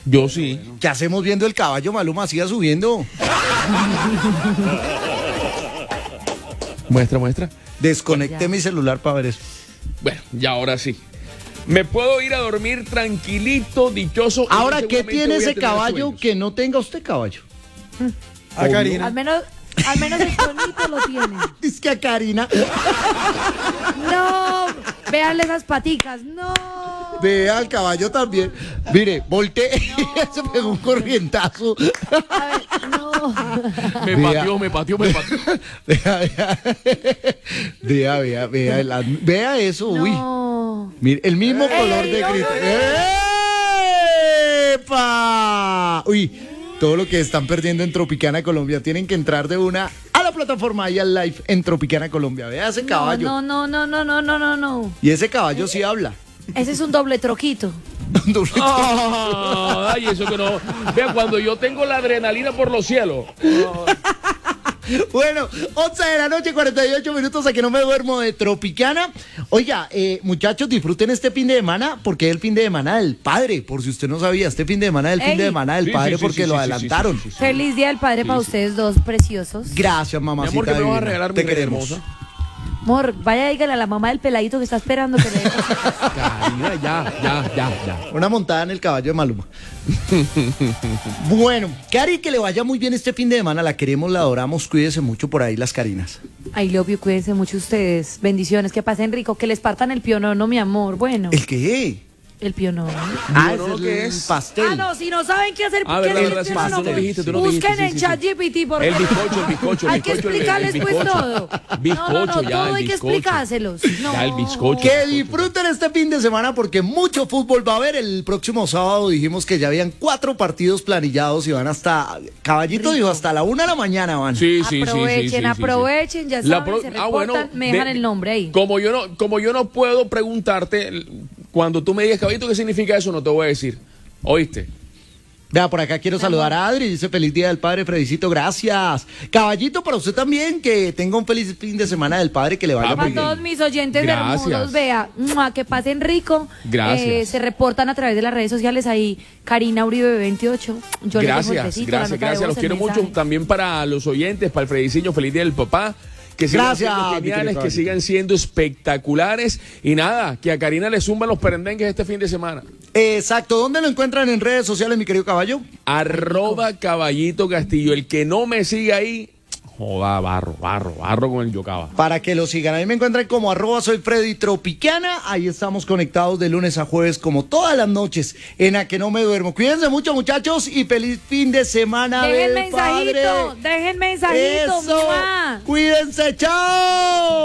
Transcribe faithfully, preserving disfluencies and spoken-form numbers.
Yo sí. ¿Qué hacemos viendo el caballo, Maluma? Siga subiendo. Muestra, muestra. Desconecté mi celular para ver eso. Bueno, ya ahora sí. Me puedo ir a dormir tranquilito, dichoso. Ahora, En ¿qué ese tiene momento voy a ese tener caballo sueños. que no tenga usted caballo? A Karina. Al menos, al menos el tonito lo tiene. Es que a Karina. No, véanle esas paticas, no. Vea al caballo también. Mire, volteé. Se pegó un corrientazo. A ver, no. Me Vea. pateó, me pateó, me pateó. Vea, vea. Vea, vea, vea. la- Vea eso, uy. No. Mire, el mismo Ey, color ey, de no, grito. no, no. ¡Epa! Uy, todo lo que están perdiendo en Tropicana Colombia. Tienen que entrar de una a la plataforma y al live en Tropicana Colombia. Vea ese caballo. No, no, no, no, no, no, no, no. Y ese caballo sí habla. Ese es un doble troquito. Ah, ay, eso que no. Vea, cuando yo tengo la adrenalina por los cielos. Bueno, once de la noche, cuarenta y ocho minutos, a que no me duermo de Tropicana. Oiga, eh, muchachos, disfruten este fin de semana, porque es el fin de semana del padre, por si usted no sabía, este fin de semana es el fin Ey. de semana del Sí, padre, sí, sí, porque sí, lo sí, adelantaron. sí, sí, sí, sí. Feliz Día del Padre para ustedes dos preciosos. Gracias, Mi mamacita. amor, que me vas a divina. regalar mi Te reina queremos. hermosa. Amor, vaya, dígale a la mamá del peladito que está esperando que le dé. Karina, ya, ya, ya, ya. Una montada en el caballo de Maluma. Bueno, Cari, que le vaya muy bien este fin de semana. La queremos, la adoramos. Cuídese mucho por ahí, las Carinas. Ay, love you, cuídense mucho ustedes. Bendiciones, que pasen rico, que les partan el pionono, mi amor. Bueno, ¿El qué? el pionono. Ah, ¿Pionono ese qué es el es? pastel. Ah, no, si no saben qué hacer, Ah, ¿qué verdad, es el verdad, sí, pionono? tú no dijiste, tú no Busquen dijiste, sí, en sí, sí. ChatGPT, por El favor. bizcocho, el bizcocho, el Hay que bizcocho, el- el explicarles pues bizcocho. todo. Bizcocho, no, no, no, ya, todo el hay que bizcocho. explicárselos. No. Ya, el bizcocho. Que disfruten este fin de semana porque mucho fútbol va a haber. El próximo sábado dijimos que ya habían cuatro partidos planillados y van hasta, Caballito dijo, hasta la una de la mañana van. Sí, sí, sí, sí, Aprovechen, sí, sí, sí. aprovechen, ya La saben, pro- se ah, reportan, bueno, me dejan de- el nombre ahí. Como yo no, como yo no puedo preguntarte, cuando tú me digas, caballito, ¿qué significa eso? No te voy a decir. ¿Oíste? Vea, por acá quiero saludar a Adri, dice feliz día del padre, Fredicito, gracias. Caballito, para usted también, que tenga un feliz fin de semana del padre, que le vaya Ah, muy Para bien. todos mis oyentes Gracias. hermosos, vea, ¡mua! Que pasen rico. Gracias. Eh, se reportan a través de las redes sociales ahí, Karina Uribe veintiocho. Yo les dejo el Gracias, besito, la gracias, nota de gracias. voz, Los el quiero mucho. mensaje. También para los oyentes, para el Frediciño, feliz día del papá. Que sigan Gracias, siendo mi geniales, querido que caballito. sigan siendo espectaculares. Y nada, que a Karina le zumban los perendengues este fin de semana. Exacto, ¿dónde lo encuentran en redes sociales, mi querido caballo? Arroba Caballito Castillo. El que no me siga ahí, joda, barro, barro, barro con el yocaba. Para que lo sigan, ahí me encuentran como arroba soy Freddy Tropicana, ahí estamos conectados de lunes a jueves como todas las noches en A Que No Me Duermo. Cuídense mucho, muchachos, y feliz fin de semana Dejen del mensajito, padre. dejen mensajito, Eso. ¡mua! Cuídense, chao.